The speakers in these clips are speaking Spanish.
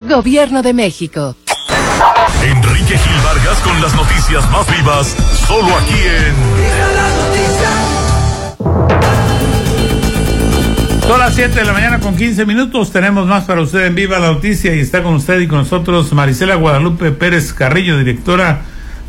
Gobierno de México. Enrique Gil Vargas con las noticias más vivas, solo aquí en... Son las 7 de la mañana con 15 minutos. Tenemos más para usted en Viva la Noticia y está con usted y con nosotros Marisela Guadalupe Pérez Carrillo, directora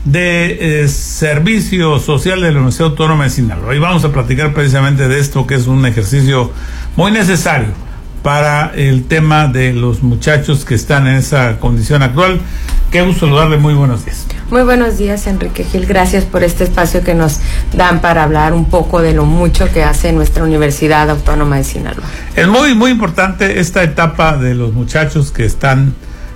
de Servicio Social de la Universidad Autónoma de Sinaloa. Y vamos a platicar precisamente de esto, que es un ejercicio muy necesario para el tema de los muchachos que están en esa condición actual. Qué gusto saludarle, muy buenos días. Muy buenos días, Enrique Gil, gracias por este espacio que nos dan para hablar un poco de lo mucho que hace nuestra Universidad Autónoma de Sinaloa. Es muy, muy importante esta etapa de los muchachos que están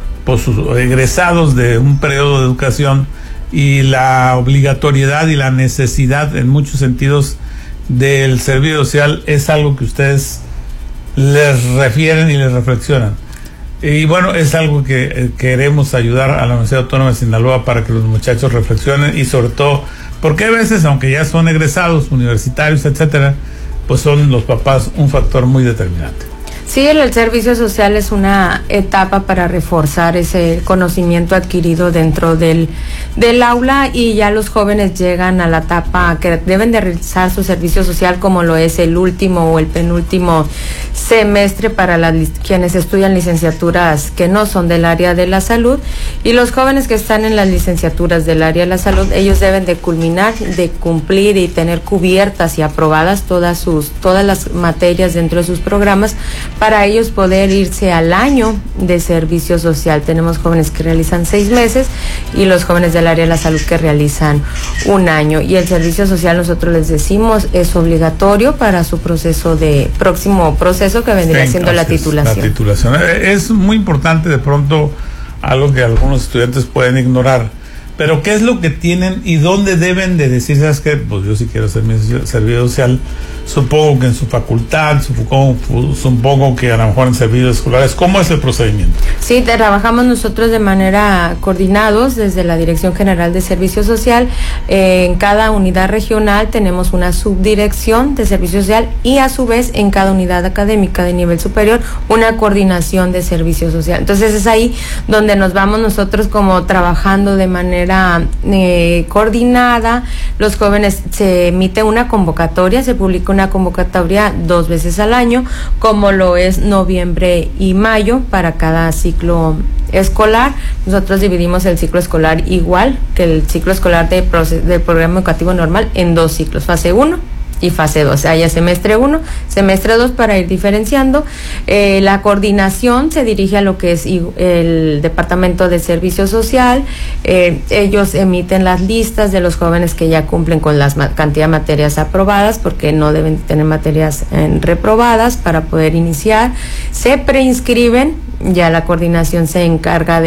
egresados de un periodo de educación y la obligatoriedad y la necesidad en muchos sentidos del servicio social es algo que ustedes les refieren y les reflexionan. Y bueno, es algo que queremos ayudar a la Universidad Autónoma de Sinaloa para que los muchachos reflexionen y sobre todo, porque a veces, aunque ya son egresados, universitarios, etcétera, pues son los papás un factor muy determinante. Sí, el servicio social es una etapa para reforzar ese conocimiento adquirido dentro del aula, y ya los jóvenes llegan a la etapa que deben de realizar su servicio social, como lo es el último o el penúltimo semestre para quienes estudian licenciaturas que no son del área de la salud, y los jóvenes que están en las licenciaturas del área de la salud, ellos deben de culminar, de cumplir y tener cubiertas y aprobadas todas las materias dentro de sus programas para ellos poder irse al año de servicio social. Tenemos jóvenes que realizan 6 meses y los jóvenes del área de la salud que realizan 1 año, y el servicio social, nosotros les decimos, es obligatorio para su próximo proceso que vendría siendo la titulación. La titulación es muy importante, de pronto algo que algunos estudiantes pueden ignorar, pero ¿qué es lo que tienen y dónde deben de decir, sabes qué? Pues yo sí quiero hacer mi servicio social. Supongo que en su facultad, supongo que a lo mejor en servicios escolares. ¿Cómo es el procedimiento? Sí, trabajamos nosotros de manera coordinados desde la Dirección General de Servicio Social. En cada unidad regional tenemos una subdirección de servicio social, y a su vez en cada unidad académica de nivel superior una coordinación de servicio social. Entonces es ahí donde nos vamos nosotros como trabajando de manera coordinada. Los jóvenes, se emite una convocatoria, se publica una convocatoria 2 veces al año, como lo es noviembre y mayo para cada ciclo escolar. Nosotros dividimos el ciclo escolar igual que el ciclo escolar del programa educativo normal en 2 ciclos, fase 1 y fase 2, haya semestre 1, semestre 2, para ir diferenciando. La coordinación se dirige a lo que es el Departamento de Servicio Social. Ellos emiten las listas de los jóvenes que ya cumplen con la cantidad de materias aprobadas, porque no deben tener materias reprobadas para poder iniciar. Se preinscriben, ya la coordinación se encarga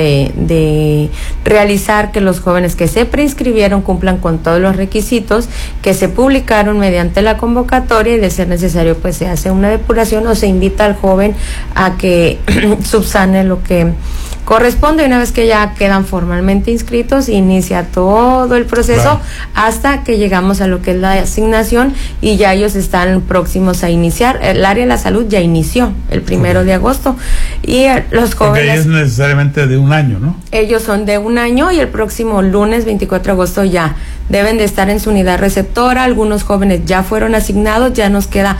de realizar que los jóvenes que se preinscribieron cumplan con todos los requisitos que se publicaron mediante la convocatoria, y de ser necesario pues se hace una depuración o se invita al joven a que subsane lo que corresponde. Una vez que ya quedan formalmente inscritos, inicia todo el proceso hasta que llegamos a lo que es la asignación, y ya ellos están próximos a iniciar. El área de la salud ya inició el 1 de agosto, y los jóvenes... Porque es necesariamente de 1 año, ¿no? Ellos son de 1 año, y el próximo lunes 24 de agosto ya deben de estar en su unidad receptora. Algunos jóvenes ya fueron asignados, ya nos queda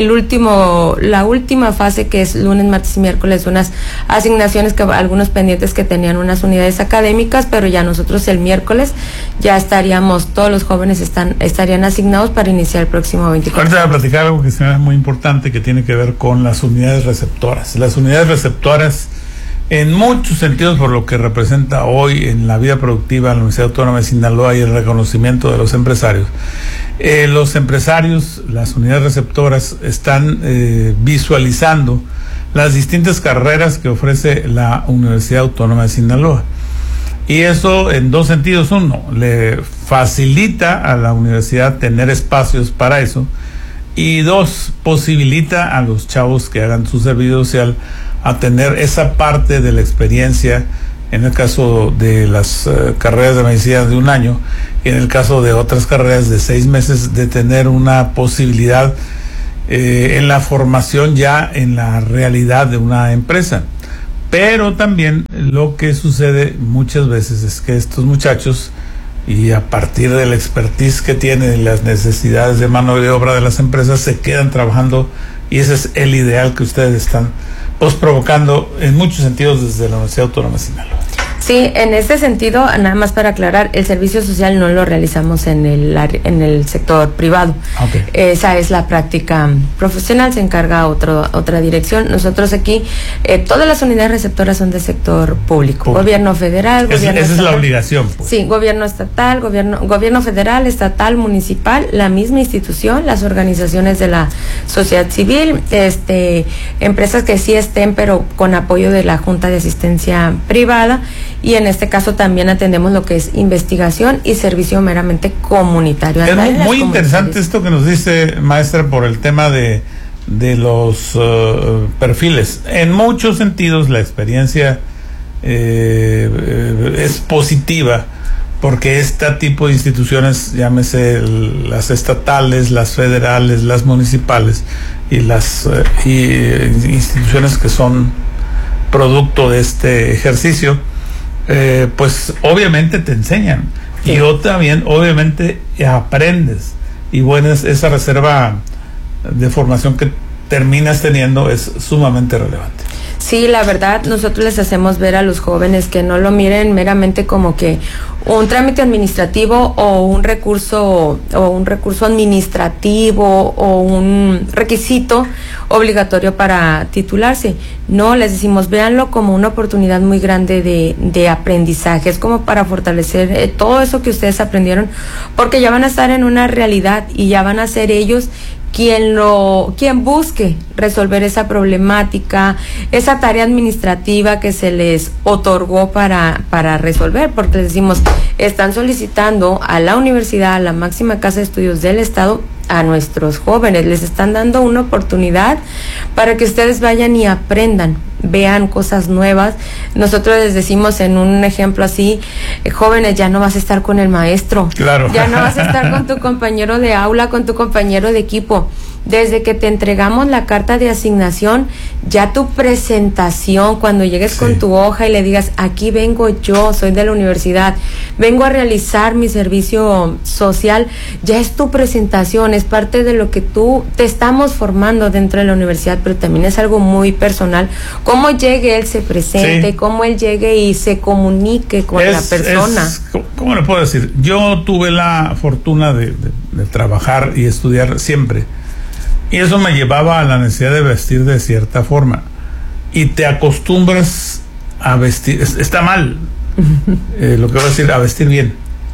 la última fase, que es lunes, martes y miércoles, unas asignaciones, que algunos pendientes que tenían unas unidades académicas, pero ya nosotros el miércoles ya todos los jóvenes estarían asignados para iniciar el próximo 24. Ahorita voy a platicar algo que se me hace muy importante, que tiene que ver con las unidades receptoras. Las unidades receptoras, en muchos sentidos, por lo que representa hoy en la vida productiva de la Universidad Autónoma de Sinaloa y el reconocimiento de los empresarios. Los empresarios, las unidades receptoras, están visualizando las distintas carreras que ofrece la Universidad Autónoma de Sinaloa. Y eso en 2 sentidos. 1, le facilita a la universidad tener espacios para eso, y 2, posibilita a los chavos que hagan su servicio social a tener esa parte de la experiencia, en el caso de las carreras de medicina de 1 año, y en el caso de otras carreras de 6 meses, de tener una posibilidad en la formación ya en la realidad de una empresa. Pero también lo que sucede muchas veces es que estos muchachos, y a partir del expertise que tienen y las necesidades de mano de obra de las empresas, se quedan trabajando, y ese es el ideal que ustedes están pues provocando en muchos sentidos desde la Universidad Autónoma de Sinaloa. Sí, en este sentido, nada más para aclarar, el servicio social no lo realizamos en el sector privado. Okay. Esa es la práctica profesional, se encarga otra dirección. Nosotros aquí, todas las unidades receptoras son del sector público. Gobierno federal, gobierno esa estatal. Es la obligación. Pues. Sí, gobierno estatal, gobierno federal, estatal, municipal, la misma institución, las organizaciones de la sociedad civil, empresas que sí estén, pero con apoyo de la Junta de Asistencia Privada. Y en este caso también atendemos lo que es investigación y servicio meramente comunitario. Es muy interesante esto que nos dice, maestra, por el tema de los perfiles. En muchos sentidos la experiencia es positiva, porque este tipo de instituciones, llámese las estatales, las federales, las municipales y las instituciones que son producto de este ejercicio, pues obviamente te enseñan, sí. Y también obviamente aprendes, y bueno, esa reserva de formación que terminas teniendo es sumamente relevante. Sí, la verdad, nosotros les hacemos ver a los jóvenes que no lo miren meramente como que un trámite administrativo o un recurso administrativo o un requisito obligatorio para titularse. No, les decimos, véanlo como una oportunidad muy grande de aprendizaje. Es como para fortalecer todo eso que ustedes aprendieron, porque ya van a estar en una realidad y ya van a ser ellos quien busque resolver esa problemática, esa tarea administrativa que se les otorgó para resolver, porque les decimos, están solicitando a la universidad, a la máxima casa de estudios del estado, a nuestros jóvenes, les están dando una oportunidad para que ustedes vayan y aprendan, vean cosas nuevas. Nosotros les decimos en un ejemplo así, jóvenes, ya no vas a estar con el maestro, claro. Ya no vas a estar con tu compañero de aula, con tu compañero de equipo. Desde que te entregamos la carta de asignación, ya tu presentación, cuando llegues con tu hoja y le digas, aquí vengo yo, soy de la universidad, vengo a realizar mi servicio social, ya es tu presentación, es parte de lo que te estamos formando dentro de la universidad, pero también es algo muy personal. Cómo llegue él, se presente, cómo él llegue y se comunique con la persona. ¿Cómo le puedo decir? Yo tuve la fortuna de trabajar y estudiar siempre. Y eso me llevaba a la necesidad de vestir de cierta forma. Y te acostumbras a vestir. Está mal lo que voy a decir, a vestir bien.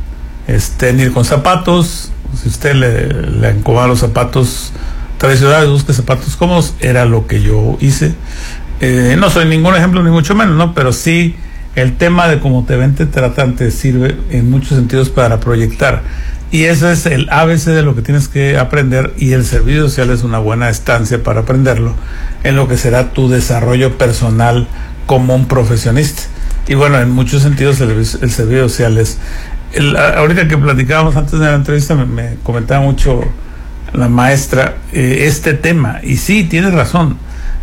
Ir con zapatos. Si usted le encoba los zapatos tradicionales, busque zapatos cómodos. Era lo que yo hice. No soy ningún ejemplo, ni mucho menos, ¿no? Pero sí, el tema de cómo te ven, te tratan, te sirve en muchos sentidos para proyectar. Y ese es el ABC de lo que tienes que aprender, y el servicio social es una buena estancia para aprenderlo en lo que será tu desarrollo personal como un profesionista. Y bueno, en muchos sentidos el servicio social es... ahorita que platicábamos antes de la entrevista me comentaba mucho la maestra este tema, y sí, tienes razón.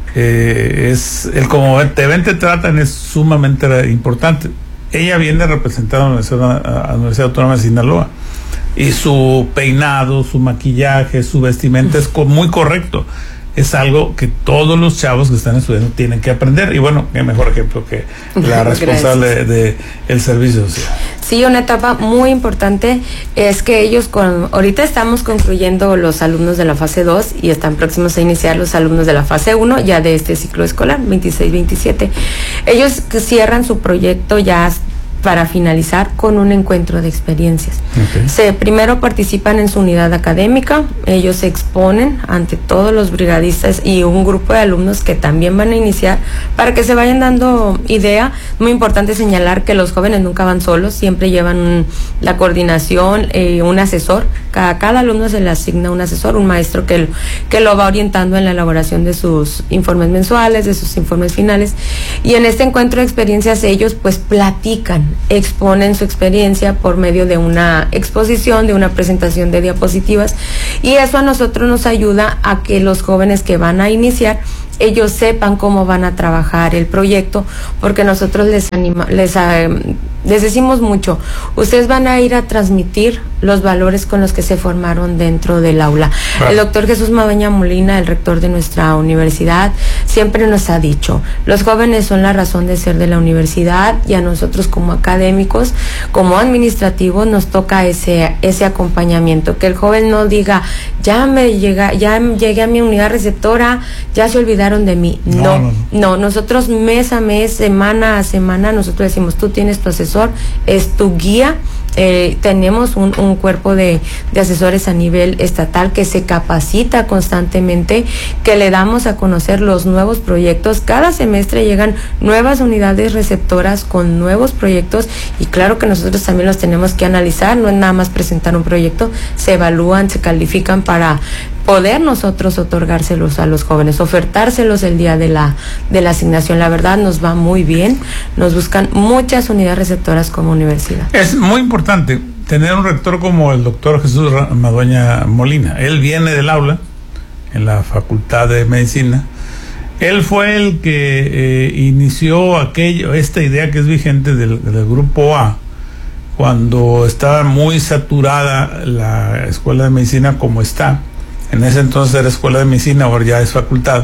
Es el cómo te ven, te tratan, es sumamente importante. Ella viene representando a la Universidad Autónoma de Sinaloa, y su peinado, su maquillaje, su vestimenta es muy correcto. Es algo que todos los chavos que están estudiando tienen que aprender. Y bueno, qué mejor ejemplo que la responsable del servicio social. Sí, una etapa muy importante es que ellos, ahorita estamos concluyendo los alumnos de la fase 2 y están próximos a iniciar los alumnos de la fase 1 ya de este ciclo escolar, 26-27. Ellos cierran su proyecto ya para finalizar con un encuentro de experiencias. Primero participan en su unidad académica, ellos se exponen ante todos los brigadistas y un grupo de alumnos que también van a iniciar para que se vayan dando idea. Muy importante señalar que los jóvenes nunca van solos, siempre llevan la coordinación, un asesor. Cada alumno se le asigna un asesor, un maestro que lo va orientando en la elaboración de sus informes mensuales, de sus informes finales. Y en este encuentro de experiencias ellos pues platican, exponen su experiencia por medio de una exposición, de una presentación de diapositivas, y eso a nosotros nos ayuda a que los jóvenes que van a iniciar ellos sepan cómo van a trabajar el proyecto, porque nosotros les decimos mucho, ustedes van a ir a transmitir los valores con los que se formaron dentro del aula. Claro. El doctor Jesús Madueña Molina, el rector de nuestra universidad, siempre nos ha dicho, los jóvenes son la razón de ser de la universidad, y a nosotros como académicos, como administrativos, nos toca ese acompañamiento, que el joven no diga, ya llegué a mi unidad receptora, ya se olvidaron de mí. No, nosotros mes a mes, semana a semana, nosotros decimos, tú tienes tu asesor, es tu guía. Tenemos un cuerpo de asesores a nivel estatal que se capacita constantemente, que le damos a conocer los nuevos proyectos. Cada semestre llegan nuevas unidades receptoras con nuevos proyectos, y claro que nosotros también los tenemos que analizar, no es nada más presentar un proyecto, se evalúan, se califican para poder nosotros otorgárselos a los jóvenes, ofertárselos el día de la asignación. La verdad nos va muy bien, nos buscan muchas unidades receptoras como universidad. Es muy importante tener un rector como el doctor Jesús Madueña Molina. Él viene del aula en la Facultad de Medicina. Él fue el que inició esta idea que es vigente del Grupo A, cuando estaba muy saturada la Escuela de Medicina como está. En ese entonces era Escuela de Medicina, ahora ya es facultad.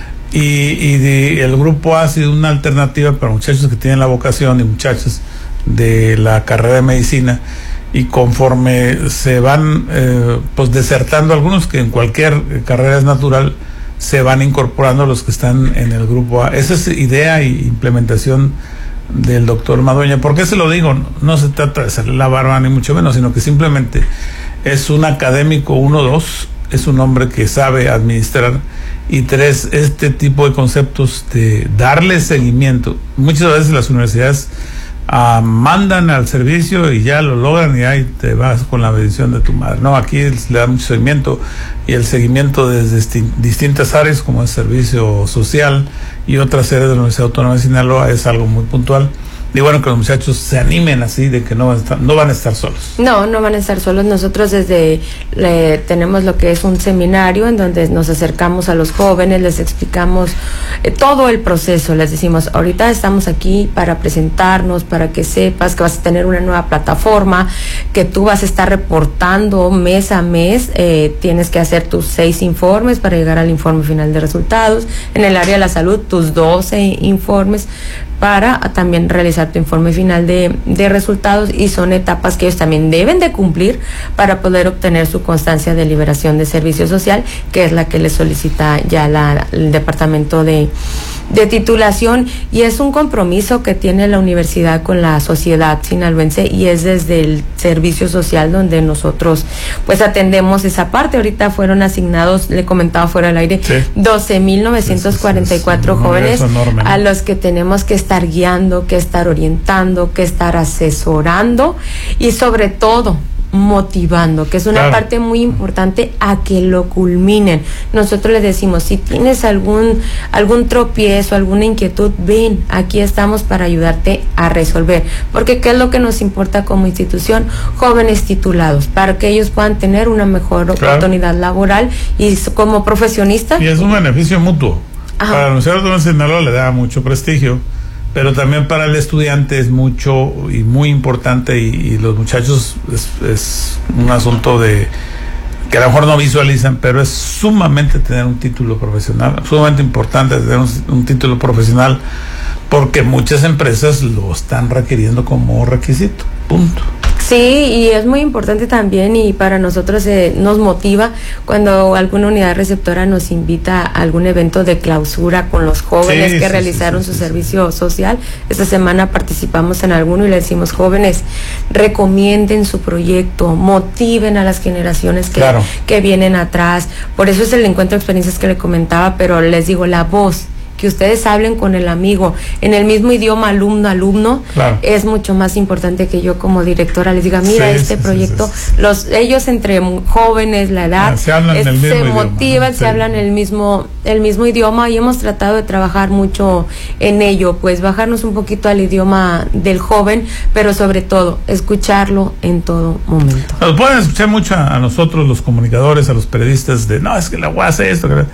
Y el Grupo A ha sido una alternativa para muchachos que tienen la vocación y muchachos de la carrera de medicina, y conforme se van pues desertando algunos, que en cualquier carrera es natural, se van incorporando los que están en el Grupo A. Esa es idea y implementación del doctor Madueña. ¿Por qué se lo digo? No se trata de hacerle la barba ni mucho menos, sino que simplemente es un académico, 2, es un hombre que sabe administrar, y 3, este tipo de conceptos de darle seguimiento. Muchas veces las universidades mandan al servicio y ya lo logran y ahí te vas con la bendición de tu madre. No, aquí le da mucho seguimiento, y el seguimiento desde distintas áreas como el servicio social y otras áreas de la Universidad Autónoma de Sinaloa es algo muy puntual. Y bueno, que los muchachos se animen así, de que no van a estar solos. No van a estar solos. Nosotros tenemos lo que es un seminario en donde nos acercamos a los jóvenes, les explicamos todo el proceso. Les decimos, ahorita estamos aquí para presentarnos, para que sepas que vas a tener una nueva plataforma, que tú vas a estar reportando mes a mes. Tienes que hacer tus 6 informes para llegar al informe final de resultados. En el área de la salud, tus 12 informes para también realizar tu informe final de resultados, y son etapas que ellos también deben de cumplir para poder obtener su constancia de liberación de servicio social, que es la que les solicita ya el departamento de titulación, y es un compromiso que tiene la universidad con la sociedad sinaloense, y es desde el servicio social donde nosotros pues atendemos esa parte. Ahorita fueron asignados, le comentaba fuera del aire, sí, 12,944 jóvenes enorme, ¿no?, a los que tenemos que estar guiando, que estar orientando, que estar asesorando, y sobre todo motivando, que es una parte muy importante, a que lo culminen. Nosotros les decimos, si tienes algún tropiezo, alguna inquietud, ven, aquí estamos para ayudarte a resolver, porque ¿qué es lo que nos importa como institución? Jóvenes titulados, para que ellos puedan tener una mejor oportunidad laboral y como profesionistas. Y es un beneficio mutuo. Ajá. Para nosotros en Sinaloa le da mucho prestigio, pero también para el estudiante es mucho y muy importante, y los muchachos es un asunto de que a lo mejor no visualizan, pero es sumamente tener un título profesional, sumamente importante tener un título profesional, porque muchas empresas lo están requiriendo como requisito, punto. Sí, y es muy importante también, y para nosotros nos motiva cuando alguna unidad receptora nos invita a algún evento de clausura con los jóvenes que realizaron su servicio social. Esta semana participamos en alguno y le decimos, jóvenes, recomienden su proyecto, motiven a las generaciones que vienen atrás. Por eso es el encuentro de experiencias que le comentaba, pero les digo, la voz, que ustedes hablen con el amigo en el mismo idioma, alumno, es mucho más importante que yo como directora les diga, mira, proyecto, ellos entre jóvenes, la edad, se motivan, se hablan el mismo idioma, y hemos tratado de trabajar mucho en ello, pues bajarnos un poquito al idioma del joven, pero sobre todo escucharlo en todo momento. Nos pueden escuchar mucho a nosotros los comunicadores, a los periodistas, de no, es que la UAS es esto,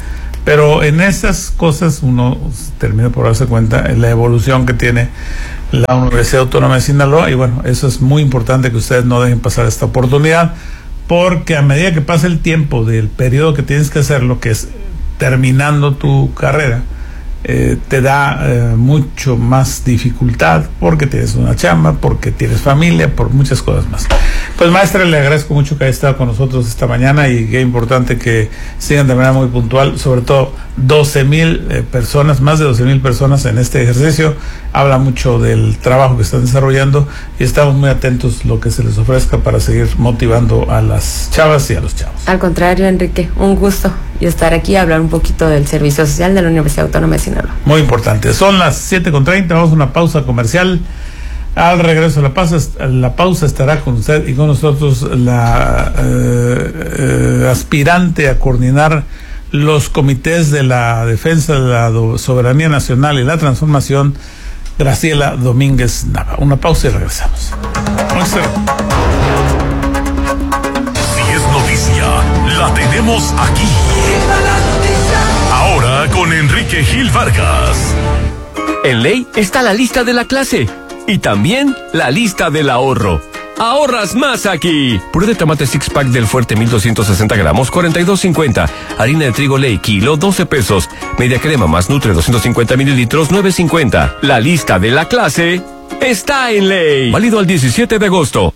Pero en esas cosas uno termina por darse cuenta en la evolución que tiene la Universidad Autónoma de Sinaloa, y bueno, eso es muy importante que ustedes no dejen pasar esta oportunidad, porque a medida que pasa el tiempo del periodo que tienes que hacerlo, que es terminando tu carrera, te da mucho más dificultad, porque tienes una chamba, porque tienes familia, por muchas cosas más. Pues maestra, le agradezco mucho que haya estado con nosotros esta mañana, y qué importante que sigan de manera muy puntual, sobre todo 12,000 personas, más de 12,000 personas en este ejercicio. Habla mucho del trabajo que están desarrollando, y estamos muy atentos a lo que se les ofrezca para seguir motivando a las chavas y a los chavos. Al contrario, Enrique, un gusto y estar aquí a hablar un poquito del servicio social de la Universidad Autónoma de Sinaloa. Muy importante. Son las 7:30, vamos a una pausa comercial. Al regreso a la pausa estará con usted y con nosotros la aspirante a coordinar los comités de la defensa de la soberanía nacional y la transformación, Graciela Domínguez Nava. Una pausa y regresamos. Si es noticia, la tenemos aquí. Ahora con Enrique Gil Vargas. En ley está la lista de la clase y también la lista del ahorro. ¡Ahorras más aquí! Puré de tomate six pack del Fuerte 1260 gramos, 42.50. Harina de trigo Ley, kilo, 12 pesos. Media crema más Nutre, 250 mililitros, 9.50. La lista de la clase está en Ley. Válido al 17 de agosto.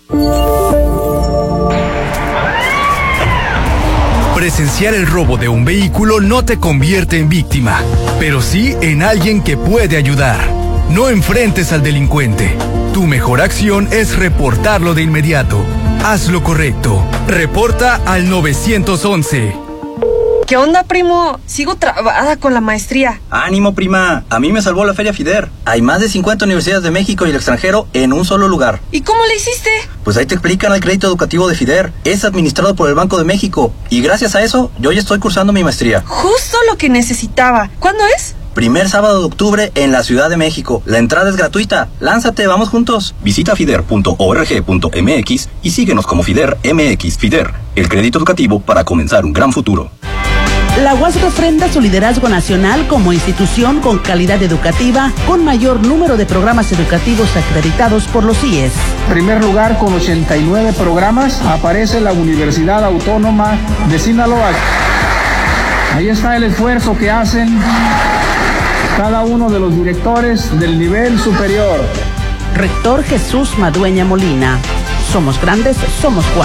Presenciar el robo de un vehículo no te convierte en víctima, pero sí en alguien que puede ayudar. No enfrentes al delincuente. Tu mejor acción es reportarlo de inmediato. Haz lo correcto. Reporta al 911. ¿Qué onda, primo? Sigo trabada con la maestría. Ánimo, prima. A mí me salvó la Feria FIDER. Hay más de 50 universidades de México y el extranjero en un solo lugar. ¿Y cómo le hiciste? Pues ahí te explican el crédito educativo de FIDER. Es administrado por el Banco de México. Y gracias a eso, yo ya estoy cursando mi maestría. Justo lo que necesitaba. ¿Cuándo es? Primer sábado de octubre en la Ciudad de México. La entrada es gratuita. Lánzate, vamos juntos. Visita fider.org.mx y síguenos como FIDER MX. FIDER, el crédito educativo para comenzar un gran futuro. La UAS refrenda su liderazgo nacional como institución con calidad educativa, con mayor número de programas educativos acreditados por los CIES. En primer lugar, con 89 programas, aparece la Universidad Autónoma de Sinaloa. Ahí está el esfuerzo que hacen cada uno de los directores del nivel superior. Rector Jesús Madueña Molina. Somos grandes, somos UAS.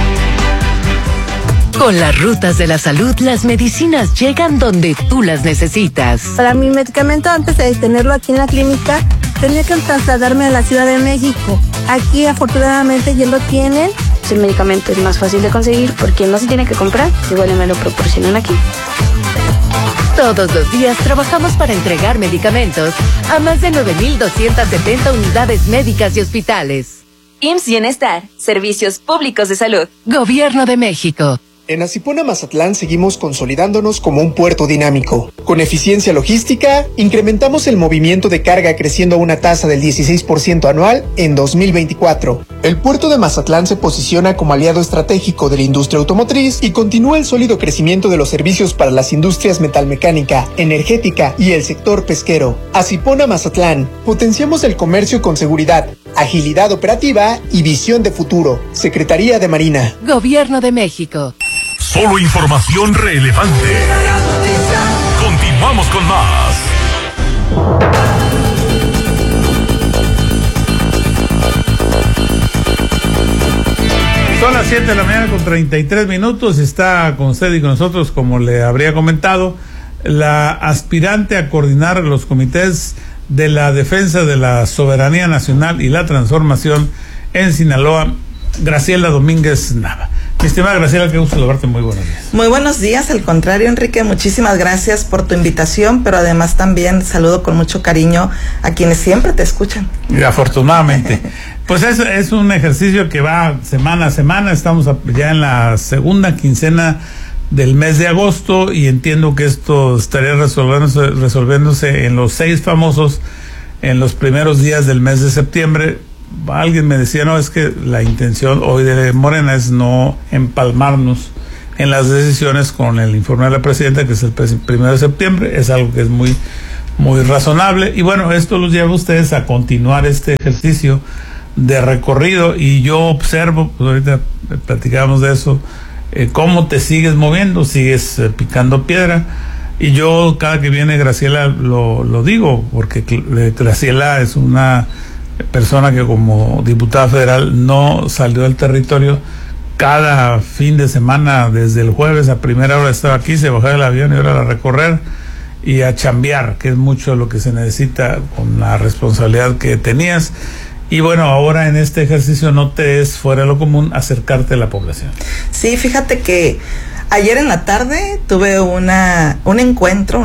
Con las rutas de la salud, las medicinas llegan donde tú las necesitas. Para mi medicamento, antes de tenerlo aquí en la clínica, tenía que trasladarme a la Ciudad de México. Aquí, afortunadamente, ya lo tienen. El medicamento es más fácil de conseguir porque no se tiene que comprar, igual me lo proporcionan aquí. Todos los días trabajamos para entregar medicamentos a más de 9,270 unidades médicas y hospitales. IMSS Bienestar, Servicios Públicos de Salud. Gobierno de México. En Asipona Mazatlán seguimos consolidándonos como un puerto dinámico. Con eficiencia logística, incrementamos el movimiento de carga creciendo a una tasa del 16% anual en 2024. El puerto de Mazatlán se posiciona como aliado estratégico de la industria automotriz y continúa el sólido crecimiento de los servicios para las industrias metalmecánica, energética y el sector pesquero. Asipona Mazatlán, potenciamos el comercio con seguridad, agilidad operativa y visión de futuro. Secretaría de Marina. Gobierno de México. Solo información relevante. Continuamos con más. Son las 7 de la mañana con 33 minutos. Está con usted y con nosotros, como le habría comentado, la aspirante a coordinar los comités de la defensa de la soberanía nacional y la transformación en Sinaloa, Graciela Domínguez Nava. Mi estimada Graciela, qué gusto saludarte, muy buenos días. Muy buenos días, al contrario, Enrique, muchísimas gracias por tu invitación, pero además también saludo con mucho cariño a quienes siempre te escuchan. Y afortunadamente. Pues es un ejercicio que va semana a semana, estamos ya en la segunda quincena del mes de agosto y entiendo que esto estaría resolviéndose en los 6 famosos en los primeros días del mes de septiembre. Alguien me decía, no, es que la intención hoy de Morena es no empalmarnos en las decisiones con el informe de la presidenta, que es el 1 de septiembre. Es algo que es muy razonable, y bueno, esto los lleva a ustedes a continuar este ejercicio de recorrido, y yo observo, pues ahorita platicábamos de eso, cómo te sigues moviendo, sigues picando piedra. Y yo cada que viene Graciela lo digo, porque Graciela es una persona que como diputada federal no salió del territorio. Cada fin de semana, desde el jueves a primera hora estaba aquí, se bajaba del avión y ahora a recorrer y a chambear, que es mucho lo que se necesita con la responsabilidad que tenías. Y bueno, ahora en este ejercicio no te es fuera de lo común acercarte a la población. Sí, fíjate que ayer en la tarde tuve un encuentro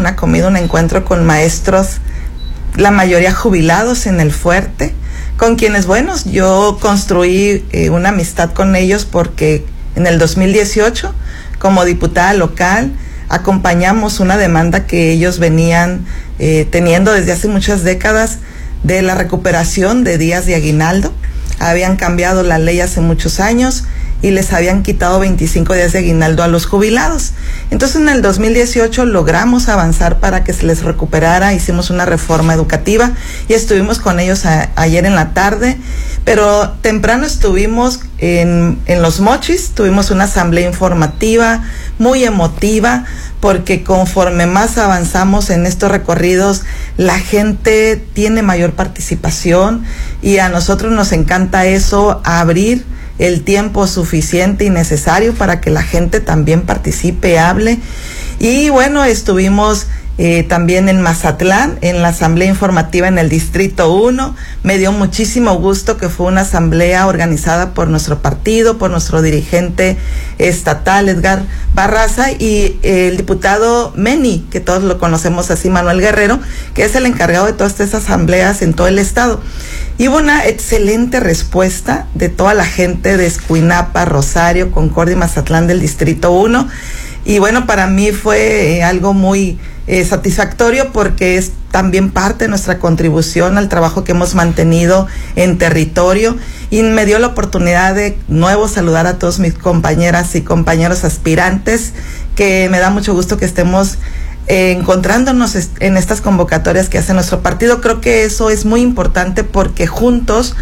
con maestros, la mayoría jubilados en el Fuerte, con quienes, bueno, yo construí una amistad con ellos porque en el 2018, como diputada local, acompañamos una demanda que ellos venían teniendo desde hace muchas décadas, de la recuperación de días de aguinaldo. Habían cambiado la ley hace muchos años y les habían quitado 25 días de aguinaldo a los jubilados. Entonces en el 2018 logramos avanzar para que se les recuperara, hicimos una reforma educativa y estuvimos con ellos ayer en la tarde, pero temprano estuvimos en Los Mochis, tuvimos una asamblea informativa muy emotiva, porque conforme más avanzamos en estos recorridos, la gente tiene mayor participación y a nosotros nos encanta eso, abrir el tiempo suficiente y necesario para que la gente también participe, hable. Y bueno, estuvimos también en Mazatlán, en la asamblea informativa en el Distrito 1. Me dio muchísimo gusto que fue una asamblea organizada por nuestro partido, por nuestro dirigente estatal, Edgar Barraza, y el diputado Meni, que todos lo conocemos así, Manuel Guerrero, que es el encargado de todas estas asambleas en todo el estado. Y hubo una excelente respuesta de toda la gente de Escuinapa, Rosario, Concordia y Mazatlán del Distrito 1. Y bueno, para mí fue algo muy satisfactorio, porque es también parte de nuestra contribución al trabajo que hemos mantenido en territorio, y me dio la oportunidad de nuevo saludar a todos mis compañeras y compañeros aspirantes, que me da mucho gusto que estemos encontrándonos en estas convocatorias que hace nuestro partido. Creo que eso es muy importante, porque juntos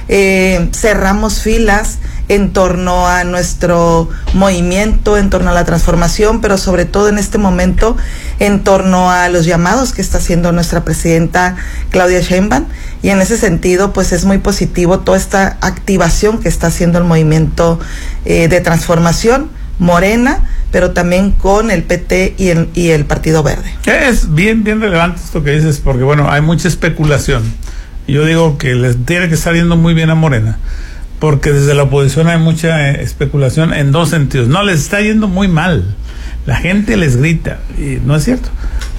cerramos filas en torno a nuestro movimiento, en torno a la transformación, pero sobre todo en este momento en torno a los llamados que está haciendo nuestra presidenta Claudia Sheinbaum, y en ese sentido pues es muy positivo toda esta activación que está haciendo el movimiento de transformación Morena, pero también con el PT y el Partido Verde. Es bien relevante esto que dices, porque bueno, hay mucha especulación. Yo digo que les tiene que estar yendo muy bien a Morena, porque desde la oposición hay mucha especulación en dos sentidos. No, les está yendo muy mal, la gente les grita, y no es cierto,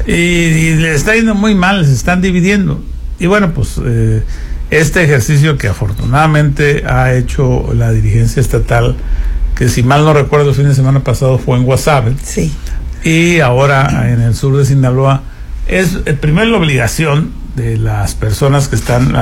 y les está yendo muy mal, se están dividiendo. Y bueno, pues este ejercicio que afortunadamente ha hecho la dirigencia estatal, que si mal no recuerdo el fin de semana pasado fue en Guasave, sí, y ahora en el sur de Sinaloa, es primero la obligación de las personas que están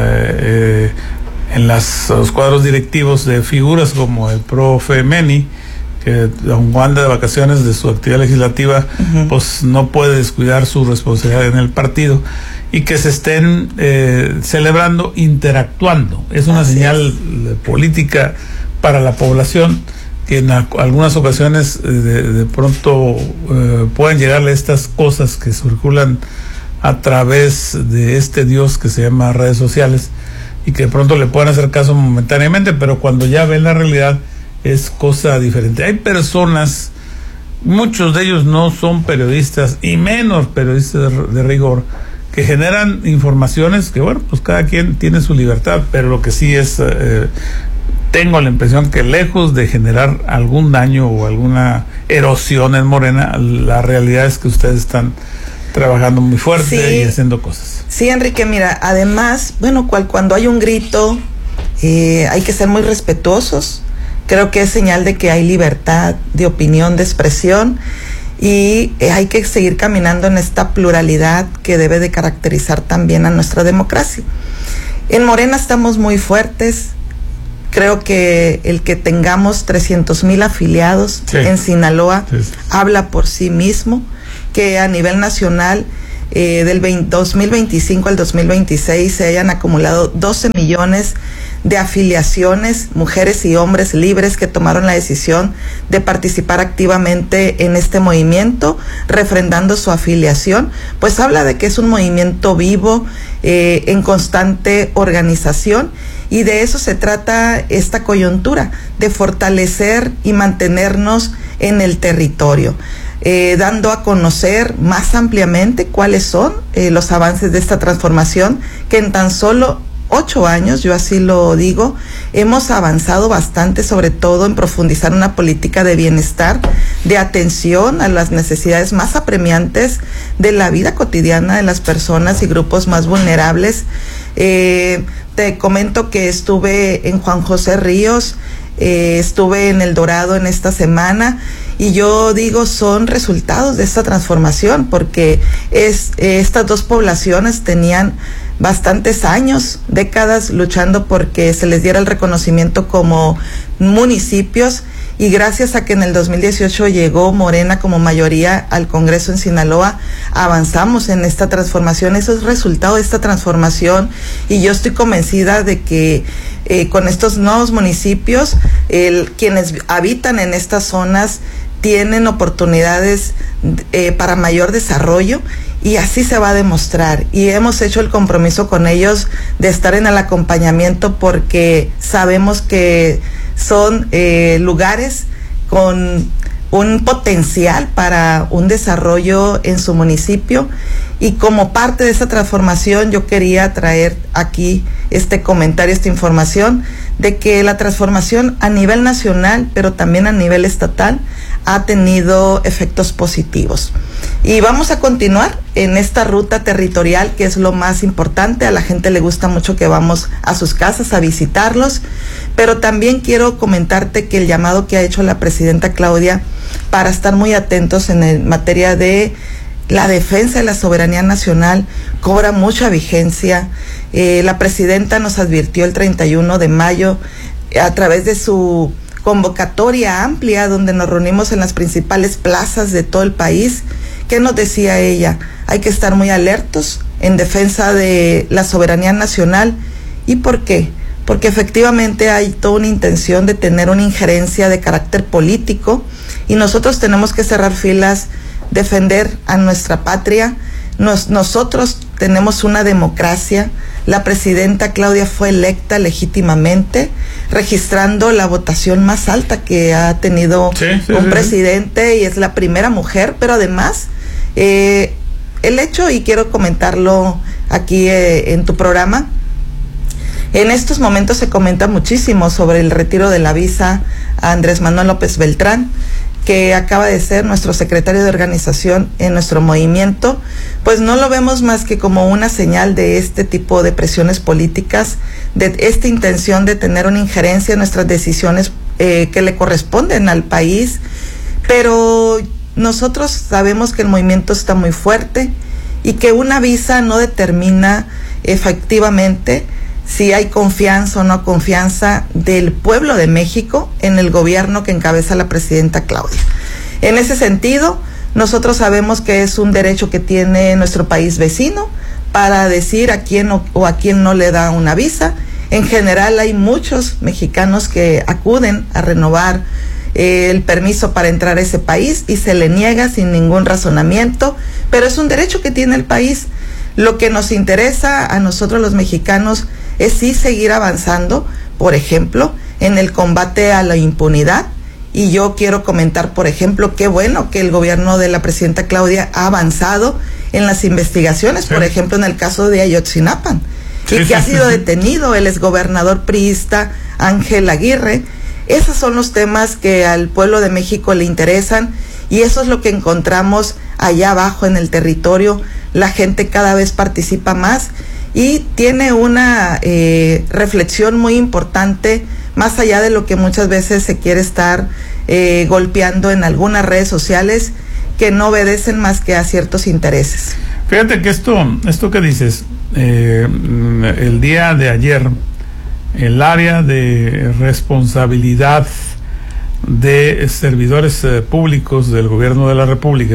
en los cuadros directivos, de figuras como el profe Meni, que aunque anda de vacaciones de su actividad legislativa, pues no puede descuidar su responsabilidad en el partido, y que se estén celebrando, interactuando. Es una señal política para la población, que en algunas ocasiones de pronto pueden llegarle estas cosas que circulan a través de este Dios que se llama redes sociales, y que de pronto le puedan hacer caso momentáneamente, pero cuando ya ven la realidad es cosa diferente. Hay personas, muchos de ellos no son periodistas, y menos periodistas de rigor, que generan informaciones que, bueno, pues cada quien tiene su libertad, pero lo que sí es, tengo la impresión que lejos de generar algún daño o alguna erosión en Morena, la realidad es que ustedes están trabajando muy fuerte y haciendo cosas. Sí, Enrique, mira, además, bueno, cuando hay un grito, hay que ser muy respetuosos. Creo que es señal de que hay libertad de opinión, de expresión, y hay que seguir caminando en esta pluralidad que debe de caracterizar también a nuestra democracia. En Morena estamos muy fuertes, Creo que el que tengamos 300,000 afiliados en Sinaloa habla por sí mismo, que a nivel nacional del 2025 al 2026 se hayan acumulado 12 millones de afiliaciones, mujeres y hombres libres que tomaron la decisión de participar activamente en este movimiento, refrendando su afiliación, pues habla de que es un movimiento vivo, en constante organización, y de eso se trata esta coyuntura, de fortalecer y mantenernos en el territorio. Dando a conocer más ampliamente cuáles son los avances de esta transformación, que en tan solo 8 años, yo así lo digo, hemos avanzado bastante, sobre todo en profundizar una política de bienestar, de atención a las necesidades más apremiantes de la vida cotidiana de las personas y grupos más vulnerables. Te comento que estuve en Juan José Ríos, estuve en El Dorado en esta semana, y yo digo, son resultados de esta transformación, porque estas dos poblaciones tenían bastantes años, décadas, luchando porque se les diera el reconocimiento como municipios, y gracias a que en el 2018 llegó Morena como mayoría al Congreso en Sinaloa, avanzamos en esta transformación. Eso es resultado de esta transformación, y yo estoy convencida de que con estos nuevos municipios, quienes habitan en estas zonas tienen oportunidades para mayor desarrollo, y así se va a demostrar, y hemos hecho el compromiso con ellos de estar en el acompañamiento, porque sabemos que son lugares con un potencial para un desarrollo en su municipio, y como parte de esa transformación yo quería traer aquí este comentario, esta información de que la transformación a nivel nacional, pero también a nivel estatal, ha tenido efectos positivos. Y vamos a continuar en esta ruta territorial, que es lo más importante. A la gente le gusta mucho que vamos a sus casas a visitarlos, pero también quiero comentarte que el llamado que ha hecho la presidenta Claudia para estar muy atentos en materia de la defensa de la soberanía nacional cobra mucha vigencia. La presidenta nos advirtió el 31 de mayo a través de su convocatoria amplia, donde nos reunimos en las principales plazas de todo el país. ¿Qué nos decía ella? Hay que estar muy alertos en defensa de la soberanía nacional. ¿Y por qué? Porque efectivamente hay toda una intención de tener una injerencia de carácter político, y nosotros tenemos que cerrar filas, defender a nuestra patria. Nosotros tenemos una democracia. La presidenta Claudia fue electa legítimamente, registrando la votación más alta que ha tenido un presidente, y es la primera mujer, pero además el hecho, y quiero comentarlo aquí en tu programa, en estos momentos se comenta muchísimo sobre el retiro de la visa a Andrés Manuel López Beltrán, que acaba de ser nuestro secretario de organización en nuestro movimiento. Pues no lo vemos más que como una señal de este tipo de presiones políticas, de esta intención de tener una injerencia en nuestras decisiones que le corresponden al país. Pero nosotros sabemos que el movimiento está muy fuerte, y que una visa no determina efectivamente si hay confianza o no confianza del pueblo de México en el gobierno que encabeza la presidenta Claudia. En ese sentido, nosotros sabemos que es un derecho que tiene nuestro país vecino para decir a quién o a quién no le da una visa. En general hay muchos mexicanos que acuden a renovar el permiso para entrar a ese país y se le niega sin ningún razonamiento, pero es un derecho que tiene el país. Lo que nos interesa a nosotros los mexicanos es sí seguir avanzando, por ejemplo, en el combate a la impunidad. Y yo quiero comentar, por ejemplo, qué bueno que el gobierno de la presidenta Claudia ha avanzado en las investigaciones, por ejemplo, en el caso de Ayotzinapa, y que ha sido detenido el exgobernador priista Ángel Aguirre. Esos son los temas que al pueblo de México le interesan, y eso es lo que encontramos allá abajo en el territorio. La gente cada vez participa más y tiene una reflexión muy importante, más allá de lo que muchas veces se quiere estar golpeando en algunas redes sociales que no obedecen más que a ciertos intereses. Fíjate que esto que dices, el día de ayer el área de responsabilidad de servidores públicos del gobierno de la República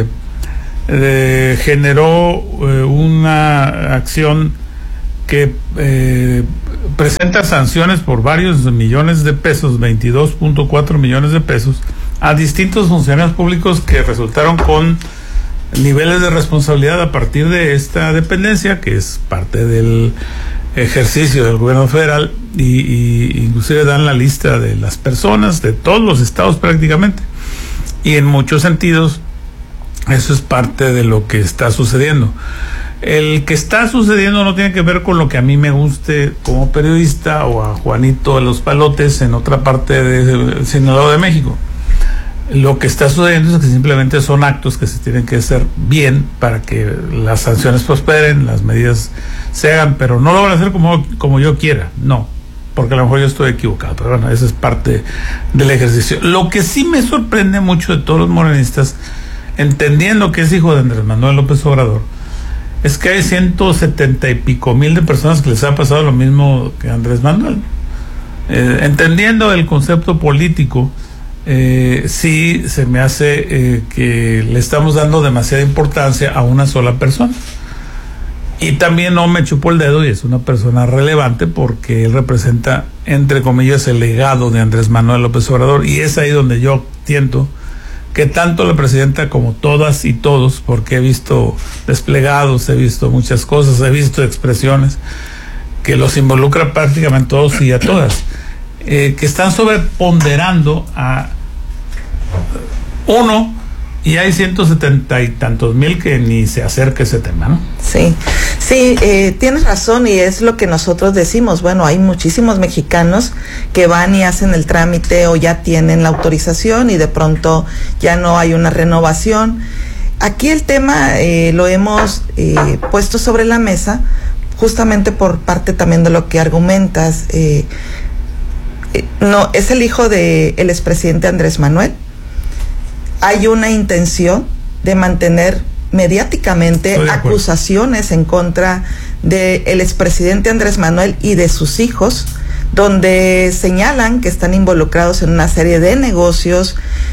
generó una acción que presenta sanciones por varios millones de pesos, 22.4 millones de pesos, a distintos funcionarios públicos que resultaron con niveles de responsabilidad a partir de esta dependencia, que es parte del ejercicio del gobierno federal, y inclusive dan la lista de las personas de todos los estados prácticamente, y en muchos sentidos eso es parte de lo que está sucediendo. El que está sucediendo no tiene que ver con lo que a mí me guste como periodista o a Juanito de los Palotes en otra parte de Sinaloa de México. Lo que está sucediendo es que simplemente son actos que se tienen que hacer bien para que las sanciones prosperen, las medidas se hagan, pero no lo van a hacer como yo quiera, no, porque a lo mejor yo estoy equivocado, pero bueno, eso es parte del ejercicio. Lo que sí me sorprende mucho de todos los morenistas, entendiendo que es hijo de Andrés Manuel López Obrador, es que hay 170 y pico mil de personas que les ha pasado lo mismo que Andrés Manuel. Entendiendo el concepto político, sí se me hace que le estamos dando demasiada importancia a una sola persona. Y también no me chupó el dedo, y es una persona relevante porque él representa, entre comillas, el legado de Andrés Manuel López Obrador, y es ahí donde yo siento que tanto la presidenta como todas y todos, porque he visto desplegados, he visto muchas cosas, he visto expresiones que los involucra prácticamente todos y a todas, que están sobreponderando a uno, y hay 170 y tantos mil que ni se acerca ese tema, ¿no? Sí, tienes razón, y es lo que nosotros decimos. Bueno, hay muchísimos mexicanos que van y hacen el trámite o ya tienen la autorización y de pronto ya no hay una renovación. Aquí el tema lo hemos puesto sobre la mesa justamente por parte también de lo que argumentas. No, es el hijo del expresidente Andrés Manuel. Hay una intención de mantener mediáticamente acusaciones en contra del expresidente Andrés Manuel y de sus hijos, donde señalan que están involucrados en una serie de negocios,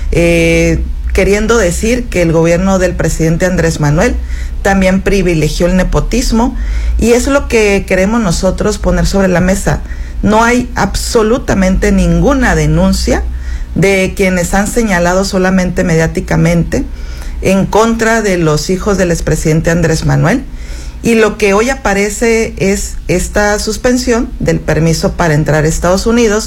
queriendo decir que el gobierno del presidente Andrés Manuel también privilegió el nepotismo, y es lo que queremos nosotros poner sobre la mesa. No hay absolutamente ninguna denuncia de quienes han señalado solamente mediáticamente en contra de los hijos del expresidente Andrés Manuel, y lo que hoy aparece es esta suspensión del permiso para entrar a Estados Unidos,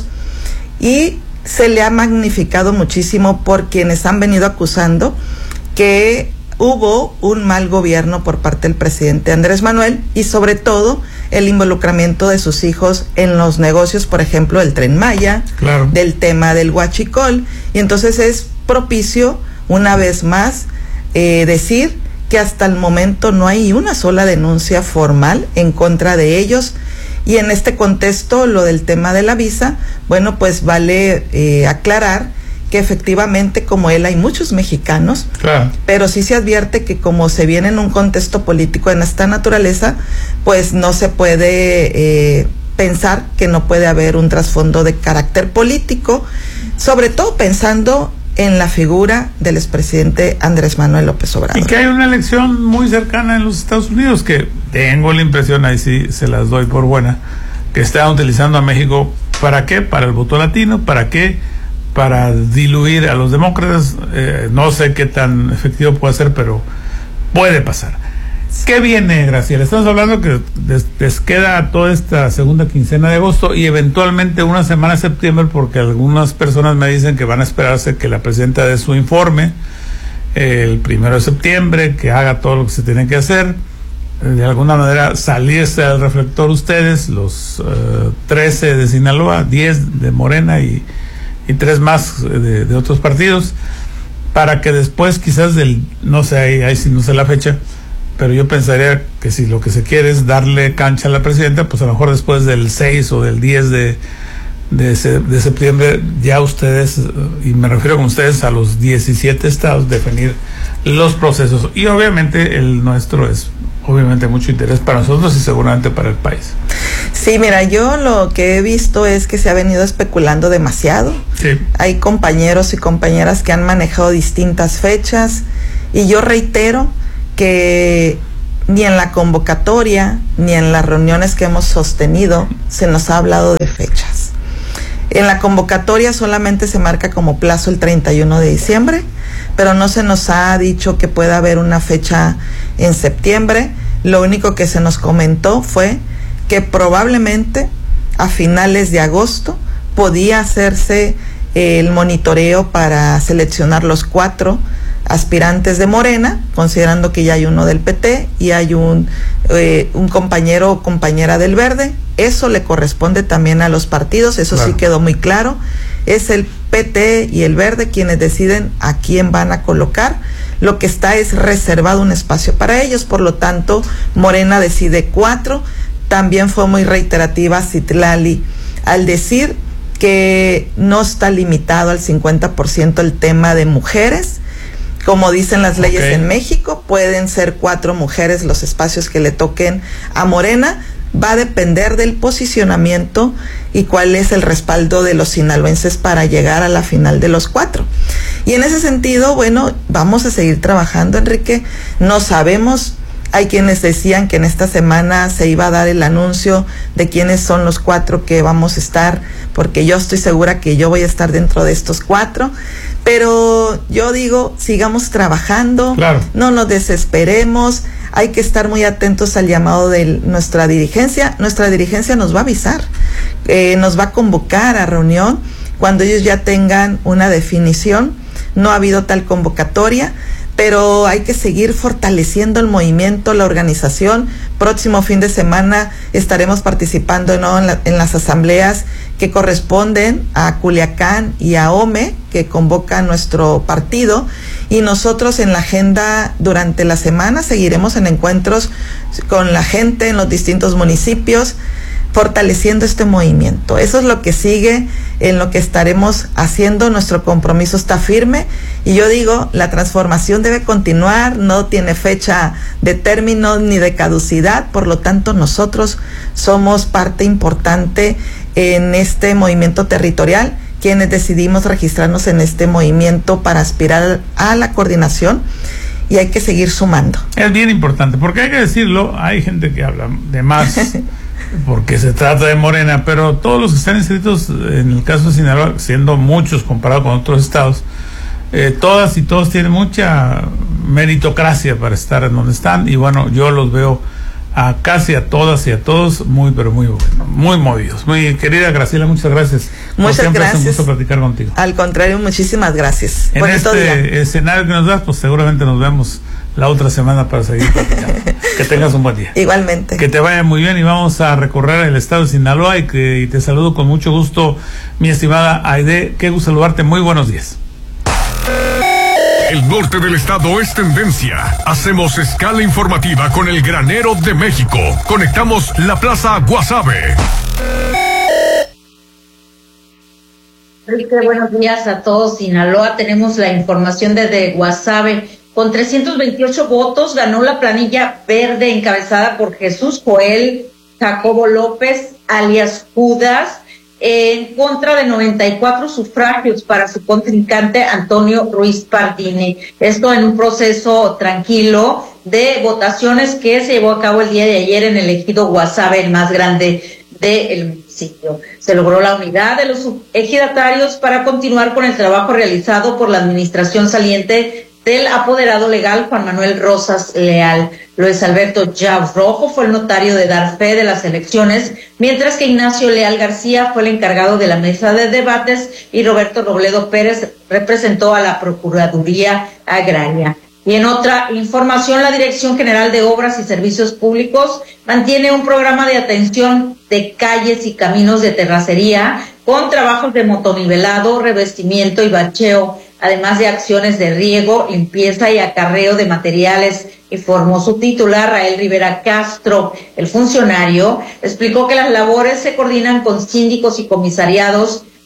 y se le ha magnificado muchísimo por quienes han venido acusando que hubo un mal gobierno por parte del presidente Andrés Manuel, y sobre todo el involucramiento de sus hijos en los negocios, por ejemplo, del Tren Maya, claro, del tema del huachicol, y entonces es propicio, una vez más, decir que hasta el momento no hay una sola denuncia formal en contra de ellos. Y en este contexto, lo del tema de la visa, bueno, pues vale aclarar que efectivamente, como él, hay muchos mexicanos, claro, pero sí se advierte que como se viene en un contexto político de esta naturaleza, pues no se puede pensar que no puede haber un trasfondo de carácter político, sobre todo pensando en la figura del expresidente Andrés Manuel López Obrador. Y que hay una elección muy cercana en los Estados Unidos, que tengo la impresión, ahí sí se las doy por buena, que están utilizando a México, ¿para qué? Para el voto latino, ¿para qué? Para diluir a los demócratas. No sé qué tan efectivo puede ser, pero puede pasar. ¿Qué viene, Graciela? Estamos hablando que les queda toda esta segunda quincena de agosto y eventualmente una semana de septiembre, porque algunas personas me dicen que van a esperarse que la presidenta dé su informe el 1 de septiembre, que haga todo lo que se tiene que hacer, de alguna manera salirse al reflector ustedes, los 13 de Sinaloa, 10 de Morena y 3 más de otros partidos, para que después quizás no sé, ahí sí no sé la fecha, pero yo pensaría que si lo que se quiere es darle cancha a la presidenta, pues a lo mejor después del 6 o del 10 de septiembre, ya ustedes, y me refiero con ustedes a los 17 estados, definir los procesos. Y obviamente el nuestro es obviamente mucho interés para nosotros y seguramente para el país. Sí, mira, yo lo que he visto es que se ha venido especulando demasiado. Sí. Hay compañeros y compañeras que han manejado distintas fechas y yo reitero que ni en la convocatoria ni en las reuniones que hemos sostenido se nos ha hablado de fechas. En la convocatoria solamente se marca como plazo el 31 de diciembre, pero no se nos ha dicho que pueda haber una fecha en septiembre. Lo único que se nos comentó fue que probablemente a finales de agosto podía hacerse el monitoreo para seleccionar los 4 aspirantes de Morena, considerando que ya hay uno del PT y hay un compañero o compañera del Verde. Eso le corresponde también a los partidos, eso claro. Sí quedó muy claro. Es el PT y el Verde quienes deciden a quién van a colocar. Lo que está es reservado un espacio para ellos, por lo tanto, Morena decide 4. También fue muy reiterativa Citlali al decir que no está limitado al 50% el tema de mujeres. Como dicen las leyes en México, pueden ser 4 mujeres los espacios que le toquen a Morena. Va a depender del posicionamiento y cuál es el respaldo de los sinaloenses para llegar a la final de los 4. Y en ese sentido, bueno, vamos a seguir trabajando, Enrique. No sabemos, hay quienes decían que en esta semana se iba a dar el anuncio de quiénes son los 4 que vamos a estar, porque yo estoy segura que yo voy a estar dentro de estos 4. Pero yo digo, sigamos trabajando, claro. No nos desesperemos, hay que estar muy atentos al llamado de nuestra dirigencia. Nuestra dirigencia nos va a avisar, nos va a convocar a reunión cuando ellos ya tengan una definición. No ha habido tal convocatoria, pero hay que seguir fortaleciendo el movimiento, la organización. Próximo fin de semana estaremos participando, ¿no?, en las asambleas que corresponden a Culiacán y a OME, que convoca nuestro partido, y nosotros en la agenda durante la semana seguiremos en encuentros con la gente en los distintos municipios, fortaleciendo este movimiento. Eso es lo que sigue, en lo que estaremos haciendo. Nuestro compromiso está firme y yo digo, la transformación debe continuar, no tiene fecha de término ni de caducidad, por lo tanto nosotros somos parte importante en este movimiento territorial, quienes decidimos registrarnos en este movimiento para aspirar a la coordinación, y hay que seguir sumando. Es bien importante, porque hay que decirlo, hay gente que habla de más porque se trata de Morena, pero todos los que están inscritos en el caso de Sinaloa, siendo muchos comparado con otros estados, todas y todos tienen mucha meritocracia para estar en donde están, y bueno, yo los veo a casi a todas y a todos muy, pero muy movidos. Muy querida Graciela, muchas gracias. Muchas gracias. Es un gusto platicar contigo. Al contrario, muchísimas gracias. En este escenario que nos das, pues seguramente nos vemos la otra semana para seguir platicando. Que tengas un buen día. Igualmente. Que te vaya muy bien, y vamos a recorrer el estado de Sinaloa, y te saludo con mucho gusto, mi estimada Aide. Qué gusto saludarte. Muy buenos días. El norte del estado es tendencia. Hacemos escala informativa con el granero de México. Conectamos la Plaza Guasave. Enrique, buenos días a todos. Sinaloa, tenemos la información desde Guasave. Con 328 votos ganó la planilla verde encabezada por Jesús Joel Jacobo López, alias Judas, en contra de 94 sufragios para su contrincante Antonio Ruiz Pardini. Esto en un proceso tranquilo de votaciones que se llevó a cabo el día de ayer en el ejido Guasave, el más grande del municipio. Se logró la unidad de los ejidatarios para continuar con el trabajo realizado por la administración saliente del apoderado legal Juan Manuel Rosas Leal. Luis Alberto Yaus Rojo fue el notario de dar fe de las elecciones, mientras que Ignacio Leal García fue el encargado de la mesa de debates y Roberto Robledo Pérez representó a la Procuraduría Agraria. Y en otra información, la Dirección General de Obras y Servicios Públicos mantiene un programa de atención de calles y caminos de terracería con trabajos de motonivelado, revestimiento y bacheo, además de acciones de riego, limpieza y acarreo de materiales, informó su titular Rael Rivera Castro. El funcionario explicó que las labores se coordinan con síndicos y comisariados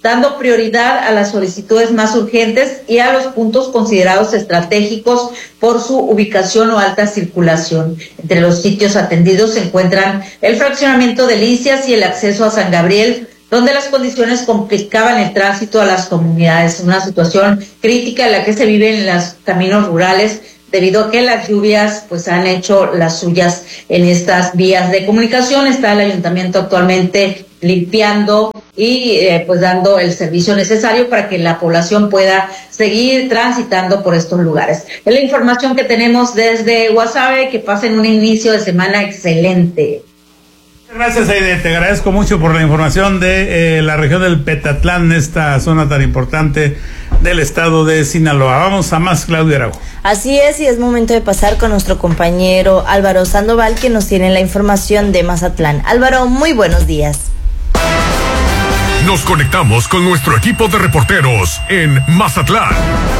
dando prioridad a las solicitudes más urgentes y a los puntos considerados estratégicos por su ubicación o alta circulación. Entre los sitios atendidos se encuentran el fraccionamiento de Licias y el acceso a San Gabriel, donde las condiciones complicaban el tránsito a las comunidades. Una situación crítica en la que se vive en los caminos rurales, debido a que las lluvias pues han hecho las suyas en estas vías de comunicación. Está el ayuntamiento actualmente limpiando y pues dando el servicio necesario para que la población pueda seguir transitando por estos lugares. Es la información que tenemos desde Guasave. Que pasen un inicio de semana excelente. Gracias, Aide, te agradezco mucho por la información de la región del Petatlán, esta zona tan importante del estado de Sinaloa. Vamos a más, Claudia Araujo. Así es, y es momento de pasar con nuestro compañero Álvaro Sandoval, que nos tiene la información de Mazatlán. Álvaro, muy buenos días. Nos conectamos con nuestro equipo de reporteros en Mazatlán.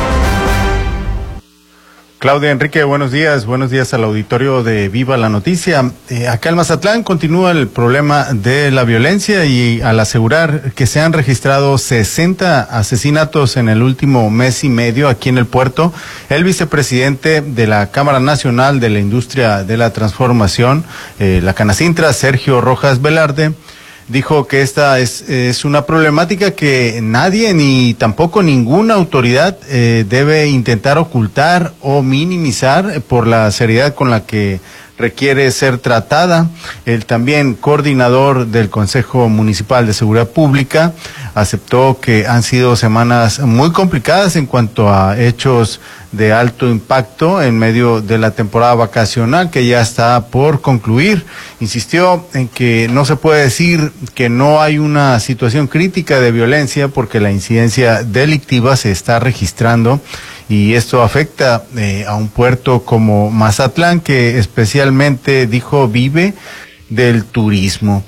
Claudia, Enrique, buenos días al auditorio de Viva la Noticia. Acá en Mazatlán continúa el problema de la violencia y al asegurar que se han registrado 60 asesinatos en el último mes y medio aquí en el puerto, el vicepresidente de la Cámara Nacional de la Industria de la Transformación, la Canacintra, Sergio Rojas Velarde, dijo que esta es una problemática que nadie ni tampoco ninguna autoridad debe intentar ocultar o minimizar por la seriedad con la que requiere ser tratada. El también coordinador del Consejo Municipal de Seguridad Pública aceptó que han sido semanas muy complicadas en cuanto a hechos de alto impacto en medio de la temporada vacacional que ya está por concluir. Insistió en que no se puede decir que no hay una situación crítica de violencia porque la incidencia delictiva se está registrando y esto afecta a un puerto como Mazatlán, que especialmente, dijo, vive del turismo.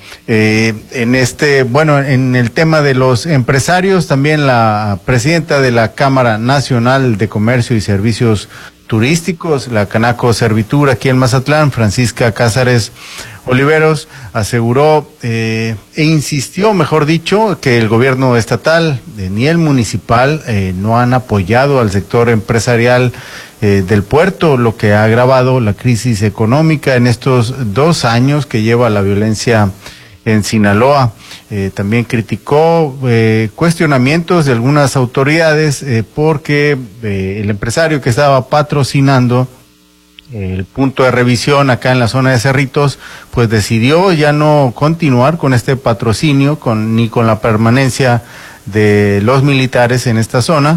En el tema de los empresarios, también la presidenta de la Cámara Nacional de Comercio y Servicios Turísticos, la Canaco Servitur aquí en Mazatlán, Francisca Cázares Oliveros, aseguró e insistió, mejor dicho, que el gobierno estatal ni el municipal no han apoyado al sector empresarial del puerto, lo que ha agravado la crisis económica en estos 2 años que lleva la violencia en Sinaloa. También criticó cuestionamientos de algunas autoridades porque el empresario que estaba patrocinando el punto de revisión acá en la zona de Cerritos, pues decidió ya no continuar con este patrocinio ni con la permanencia de los militares en esta zona.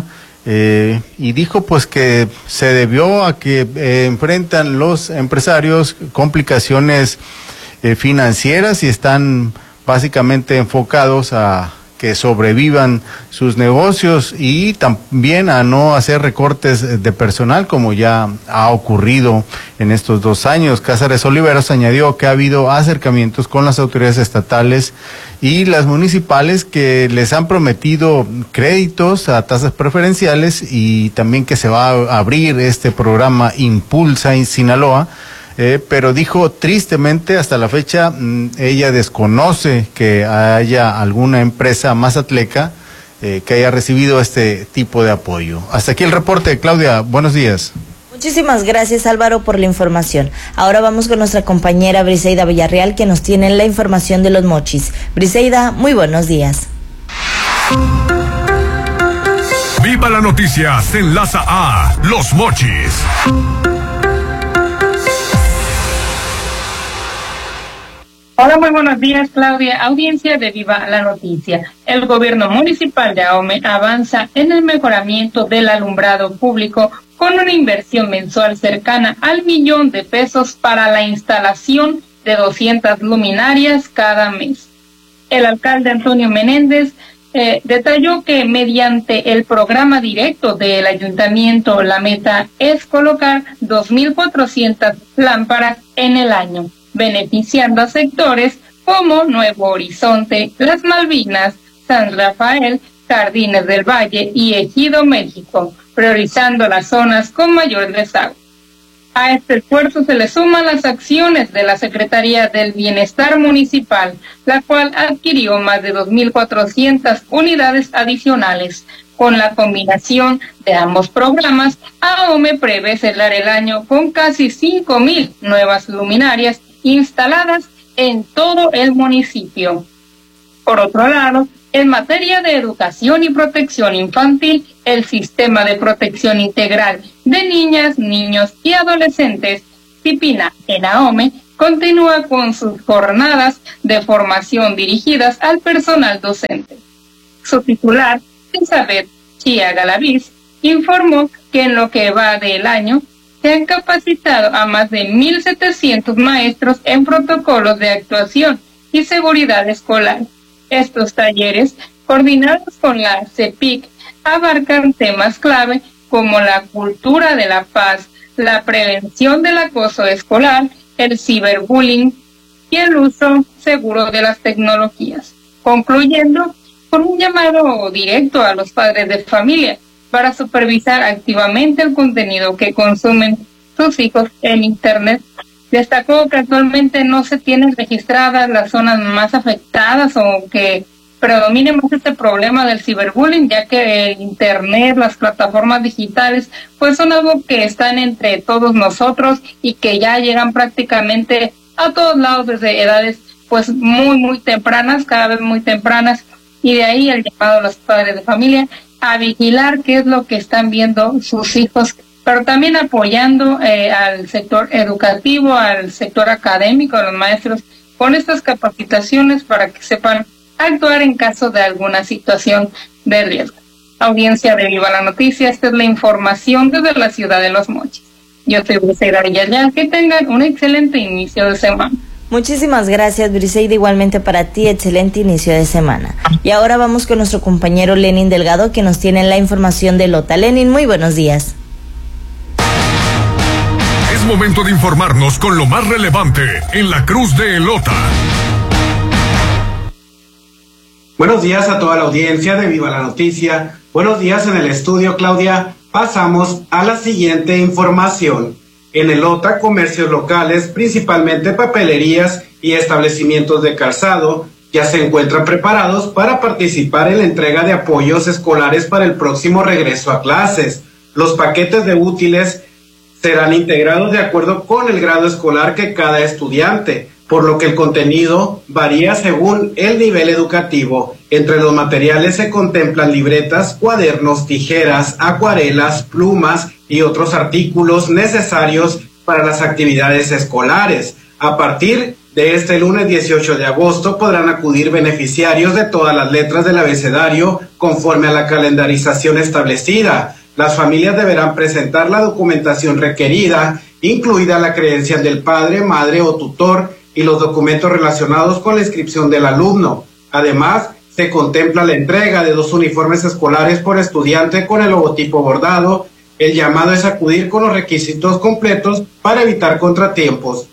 Y dijo pues que se debió a que enfrentan los empresarios complicaciones financieras y están básicamente enfocados a que sobrevivan sus negocios y también a no hacer recortes de personal como ya ha ocurrido en estos 2 años. Cázares Oliveros añadió que ha habido acercamientos con las autoridades estatales y las municipales que les han prometido créditos a tasas preferenciales y también que se va a abrir este programa Impulsa en Sinaloa. Pero dijo tristemente hasta la fecha ella desconoce que haya alguna empresa mazatleca que haya recibido este tipo de apoyo. Hasta aquí el reporte, Claudia, buenos días. Muchísimas gracias, Álvaro, por la información. Ahora vamos con nuestra compañera Briseida Villarreal, que nos tiene la información de los mochis. Briseida, muy buenos días. Viva la Noticia se enlaza a Los Mochis. Hola, muy buenos días, Claudia. Audiencia de Viva la Noticia. El gobierno municipal de Ahome avanza en el mejoramiento del alumbrado público con una inversión mensual cercana al $1,000,000 para la instalación de 200 luminarias cada mes. El alcalde Antonio Menéndez detalló que mediante el programa directo del ayuntamiento la meta es colocar 2,400 lámparas en el año, beneficiando a sectores como Nuevo Horizonte, Las Malvinas, San Rafael, Jardines del Valle y Ejido México, priorizando las zonas con mayor rezago. A este esfuerzo se le suman las acciones de la Secretaría del Bienestar Municipal, la cual adquirió más de 2.400 unidades adicionales. Con la combinación de ambos programas, AOME prevé cerrar el año con casi 5.000 nuevas luminarias instaladas en todo el municipio. Por otro lado, en materia de educación y protección infantil, el Sistema de Protección Integral de Niñas, Niños y Adolescentes, CIPINA, en AOME, continúa con sus jornadas de formación dirigidas al personal docente. Su titular, Elizabeth Chía Galaviz, informó que en lo que va del año se han capacitado a más de 1.700 maestros en protocolos de actuación y seguridad escolar. Estos talleres, coordinados con la CEPIC, abarcan temas clave como la cultura de la paz, la prevención del acoso escolar, el ciberbullying y el uso seguro de las tecnologías, concluyendo con un llamado directo a los padres de familia para supervisar activamente el contenido que consumen sus hijos en Internet. Destacó que actualmente no se tienen registradas las zonas más afectadas o que predomine más este problema del ciberbullying, ya que el Internet, las plataformas digitales, pues son algo que están entre todos nosotros y que ya llegan prácticamente a todos lados desde edades pues muy tempranas, cada vez muy tempranas, y de ahí el llamado a los padres de familia a vigilar qué es lo que están viendo sus hijos, pero también apoyando al sector educativo, al sector académico, a los maestros, con estas capacitaciones para que sepan actuar en caso de alguna situación de riesgo. Audiencia de Viva la Noticia, esta es la información desde la ciudad de Los Mochis. Yo soy Briseida Villarreal, que tengan un excelente inicio de semana. Muchísimas gracias, Briseida, igualmente para ti, excelente inicio de semana. Y ahora vamos con nuestro compañero Lenin Delgado, que nos tiene la información de Lota. Lenin, muy buenos días. Es momento de informarnos con lo más relevante en la Cruz de Elota. Buenos días a toda la audiencia de Viva la Noticia. Buenos días en el estudio, Claudia. Pasamos a la siguiente información. En Elota, comercios locales, principalmente papelerías y establecimientos de calzado, ya se encuentran preparados para participar en la entrega de apoyos escolares para el próximo regreso a clases. Los paquetes de útiles serán integrados de acuerdo con el grado escolar que cada estudiante, por lo que el contenido varía según el nivel educativo. Entre los materiales se contemplan libretas, cuadernos, tijeras, acuarelas, plumas y otros artículos necesarios para las actividades escolares. A partir de este lunes 18 de agosto podrán acudir beneficiarios de todas las letras del abecedario conforme a la calendarización establecida. Las familias deberán presentar la documentación requerida, incluida la credencial del padre, madre o tutor y los documentos relacionados con la inscripción del alumno. Además, se contempla la entrega de 2 uniformes escolares por estudiante con el logotipo bordado. El llamado es acudir con los requisitos completos para evitar contratiempos.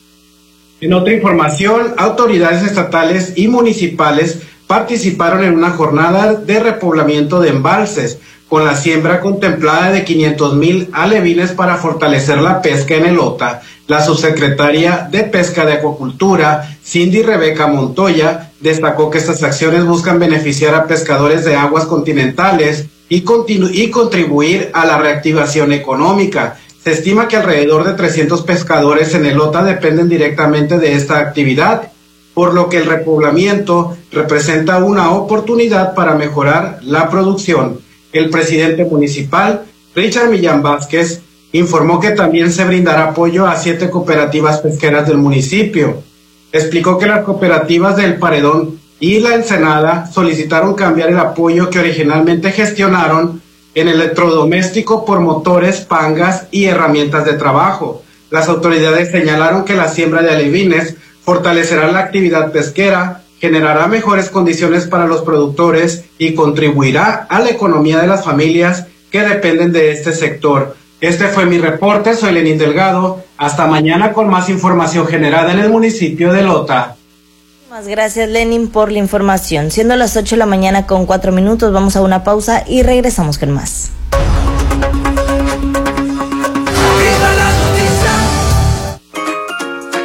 En otra información, autoridades estatales y municipales participaron en una jornada de repoblamiento de embalses, con la siembra contemplada de 500,000 alevines para fortalecer la pesca en Elota. La subsecretaria de Pesca de Acuacultura, Cindy Rebeca Montoya, destacó que estas acciones buscan beneficiar a pescadores de aguas continentales y contribuir a la reactivación económica. Se estima que alrededor de 300 pescadores en Elota dependen directamente de esta actividad, por lo que el repoblamiento representa una oportunidad para mejorar la producción. El presidente municipal, Richard Millán Vázquez, informó que también se brindará apoyo a 7 cooperativas pesqueras del municipio. Explicó que las cooperativas del Paredón y La Ensenada solicitaron cambiar el apoyo que originalmente gestionaron en electrodoméstico por motores, pangas y herramientas de trabajo. Las autoridades señalaron que la siembra de alevines fortalecerá la actividad pesquera, generará mejores condiciones para los productores y contribuirá a la economía de las familias que dependen de este sector. Este fue mi reporte, soy Lenín Delgado. Hasta mañana con más información generada en el municipio de Elota. Muchas gracias, Lenin, por la información. Siendo las 8 de la mañana con 4 minutos, vamos a una pausa y regresamos con más. ¡Viva la noticia!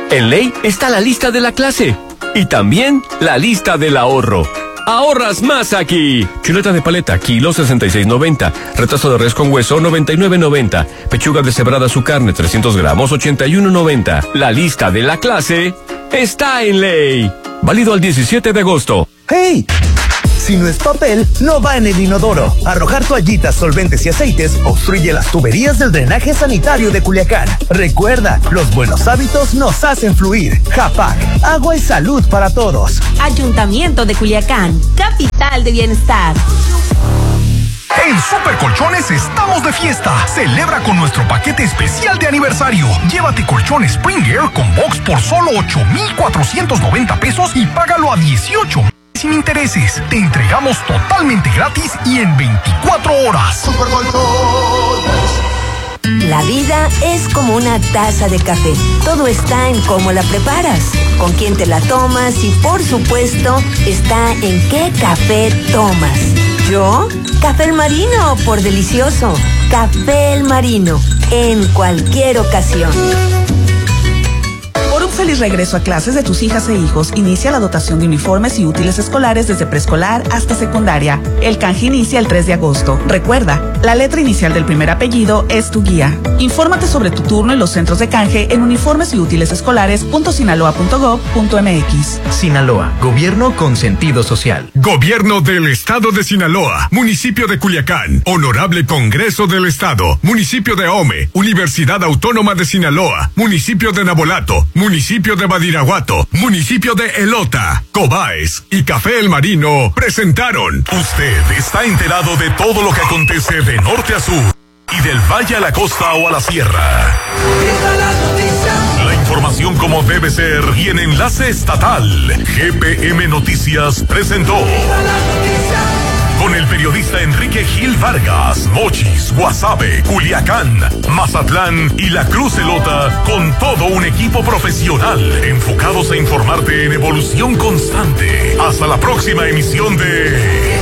En ley está la lista de la clase y también la lista del ahorro. Ahorras más aquí. Chuleta de paleta, kilo 66.90. Retazo de res con hueso, 99.90. Pechuga deshebrada su carne, 300 gramos, 81.90. La lista de la clase está en ley. Válido al 17 de agosto. ¡Hey! Si no es papel, no va en el inodoro. Arrojar toallitas, solventes y aceites obstruye las tuberías del drenaje sanitario de Culiacán. Recuerda, los buenos hábitos nos hacen fluir. Japac, agua y salud para todos. Ayuntamiento de Culiacán, capital de bienestar. En Super Colchones estamos de fiesta. Celebra con nuestro paquete especial de aniversario. Llévate colchón Spring Air con box por solo 8,490 pesos y págalo a 18 sin intereses. Te entregamos totalmente gratis y en 24 horas. Super Colchones. La vida es como una taza de café. Todo está en cómo la preparas, con quién te la tomas y, por supuesto, está en qué café tomas. ¿Yo? Café El Marino, por delicioso. Café El Marino, en cualquier ocasión. Por un feliz regreso a clases de tus hijas e hijos, inicia la dotación de uniformes y útiles escolares desde preescolar hasta secundaria. El canje inicia el 3 de agosto. Recuerda, la letra inicial del primer apellido es tu guía. Infórmate sobre tu turno en los centros de canje en uniformes y útiles escolares.sinaloa.gov.mx. Sinaloa, gobierno con sentido social. Gobierno del Estado de Sinaloa, Municipio de Culiacán, Honorable Congreso del Estado, Municipio de Ahome, Universidad Autónoma de Sinaloa, Municipio de Nabolato, Municipio de Badiraguato, Municipio de Elota, Cobaes y Café El Marino presentaron. Usted está enterado de todo lo que acontece de norte a sur y del valle a la costa o a la sierra. La información como debe ser y en enlace estatal. GPM Noticias presentó. Con el periodista Enrique Gil Vargas, Mochis, Guasave, Culiacán, Mazatlán y La Cruz Elota, con todo un equipo profesional enfocados a informarte en evolución constante. Hasta la próxima emisión de...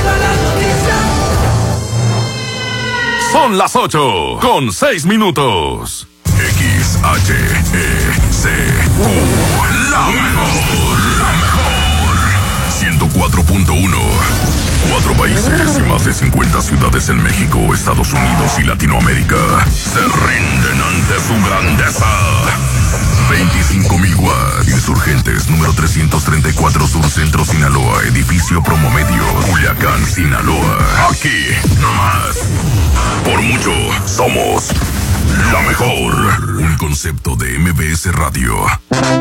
Son las 8:06. XHECU, la mejor. 104.1. 4 países y más de 50 ciudades en México, Estados Unidos y Latinoamérica se rinden ante su grandeza. 25,000 watts. Insurgentes, número 334 Sur Centro, Sinaloa, edificio Promomedio, Culiacán, Sinaloa. Aquí, nomás. Por mucho, somos la mejor. Un concepto de MBS Radio.